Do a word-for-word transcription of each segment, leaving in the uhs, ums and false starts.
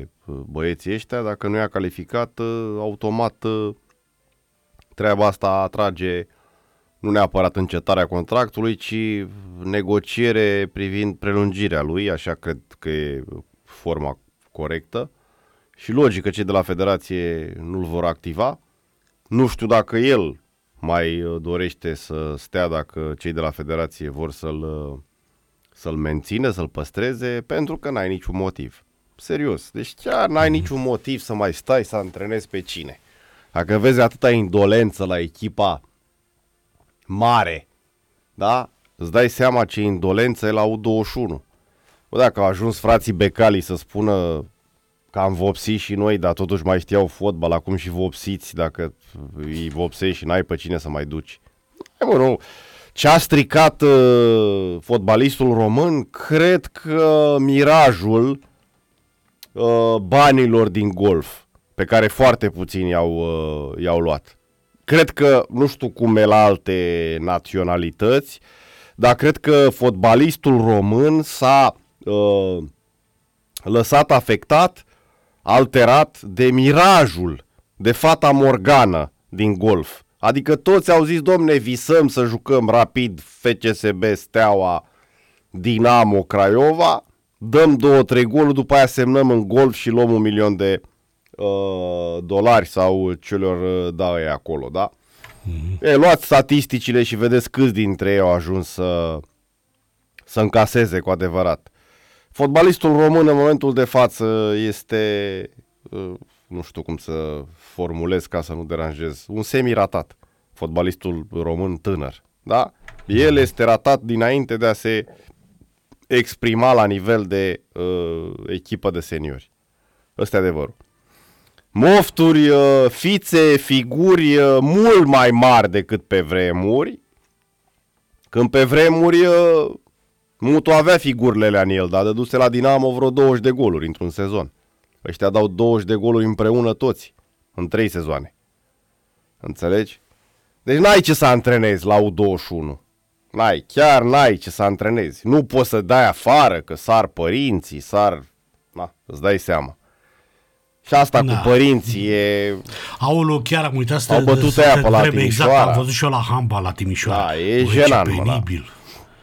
băieții ăștia, dacă nu i-a calificat, automat treaba asta atrage nu neapărat încetarea contractului, ci negociere privind prelungirea lui, așa cred că e forma corectă. Și logic că cei de la federație nu-l vor activa. Nu știu dacă el mai dorește să stea, dacă cei de la federație vor să-l, să-l mențină, să-l păstreze, pentru că n-ai niciun motiv. Serios, deci chiar n-ai niciun motiv să mai stai să antrenezi pe cine. Dacă vezi atâta indolență la echipa mare, da? Îți dai seama ce indolență e la U douăzeci și unu. Bă, dacă au ajuns frații Becali să spună că am vopsit și noi, dar totuși mai știau fotbal, acum și vopsiți, dacă îi vopsești și n-ai pe cine să mai duci. E, mă, nu. Ce a stricat uh, fotbalistul român, cred că mirajul uh, banilor din golf, pe care foarte puțini i-au, uh, i-au luat. Cred că, nu știu cum e la alte naționalități, dar cred că fotbalistul român s-a uh, lăsat afectat, alterat de mirajul, de fata Morgană din golf. Adică toți au zis, domne, visăm să jucăm Rapid, F C S B, Steaua, Dinamo, Craiova, dăm două, trei goluri, după aia semnăm în golf și luăm un milion de uh, dolari sau celor, da, e acolo, da? Mm-hmm. E, luați statisticile și vedeți câți dintre ei au ajuns să, să încaseze cu adevărat. Fotbalistul român în momentul de față este, nu știu cum să formulez ca să nu deranjez, un semi-ratat. Fotbalistul român tânăr, da? El este ratat dinainte de a se exprima la nivel de uh, echipă de seniori. Ăsta e adevărul. Mofturi, uh, fițe, figuri uh, mult mai mari decât pe vremuri, când pe vremuri... Uh, Mutu avea figurile alea în el, dar dăduse la Dinamo vreo douăzeci de goluri într-un sezon. Ăștia dau douăzeci de goluri împreună toți, în trei sezoane. Înțelegi? Deci n-ai ce să antrenezi la U douăzeci și unu. N-ai, chiar n-ai ce să antrenezi. Nu poți să dai afară, că sar părinții, sar... Na, îți dai seama. Și asta da. Cu părinții e... Aoleu, chiar am uitat să au bătut să aia te pe la întreb, Timișoara. exact, am văzut și eu la handbal la Timișoara. Da, e Băi, jenant, ce penibil. Da.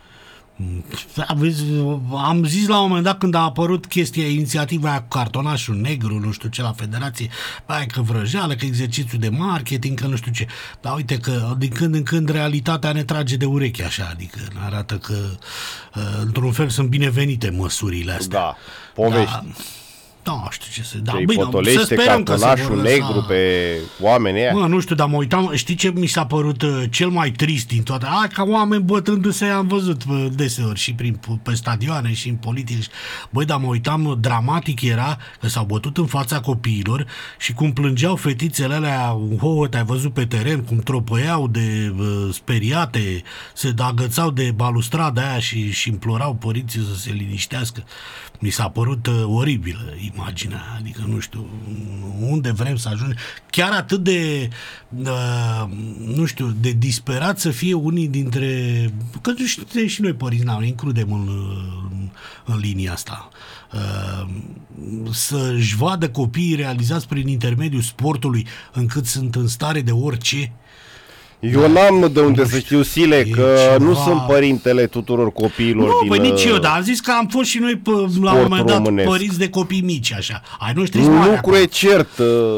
Am zis la un moment dat când a apărut chestia, inițiativa aia cu cartonașul negru, nu știu ce, la federație, hai că vrăjeală, că exercițiu de marketing, că nu știu ce. Dar uite că din când în când realitatea ne trage de ureche așa, adică ne arată că într-un fel sunt binevenite măsurile astea. Da, povești. Da. Da, știu ce să... Da, ce-i bine, potolește cartonașul negru lăsa... pe oamenii aia. Mă, nu știu, dar mă uitam, știi ce mi s-a părut uh, cel mai trist din toate? A, ca oameni bătându-se, am văzut uh, deseori și prin, pe stadioane și în politici. Băi, dar mă uitam, dramatic era că s-au bătut în fața copiilor și cum plângeau fetițele alea, oh, te-ai văzut pe teren, cum tropăiau de uh, speriate, se agățau de balustrada aia și, și implorau părinții să se liniștească. Mi s-a părut uh, oribilă imaginea, adică nu știu unde vrem să ajungem, chiar atât de uh, nu știu, de disperat să fie unii dintre, că știu, și noi părinți ne includem în, în linia asta, uh, să-și vadă copiii realizați prin intermediul sportului încât sunt în stare de orice. Eu n-am de unde să știu, Sile, că ceva... nu sunt părintele tuturor copiilor nu, din... Nu, păi nici eu, dar am zis că am fost și noi, la un moment dat, românesc. Părinți de copii mici, așa. Ai noștri un lucru e cert,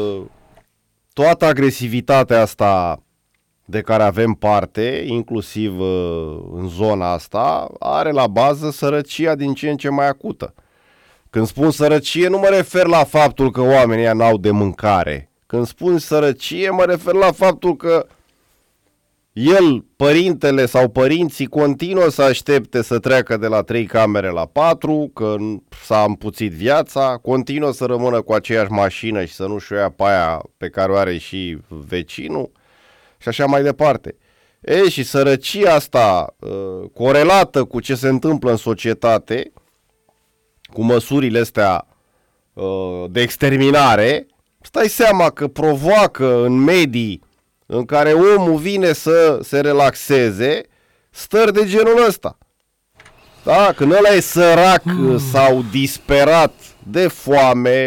toată agresivitatea asta de care avem parte, inclusiv în zona asta, are la bază sărăcia din ce în ce mai acută. Când spun sărăcie, nu mă refer la faptul că oamenii ăia n-au de mâncare. Când spun sărăcie, mă refer la faptul că el, părintele sau părinții, continuă să aștepte să treacă de la trei camere la patru, că s-a împuțit viața, continuă să rămână cu aceeași mașină și să nu-și o ia pe aia pe care o are și vecinul și așa mai departe. E, și sărăcia asta, corelată cu ce se întâmplă în societate, cu măsurile astea de exterminare, stai seama că provoacă în medii în care omul vine să se relaxeze, stări de genul ăsta. Da? Când ăla e sărac mm. sau disperat de foame,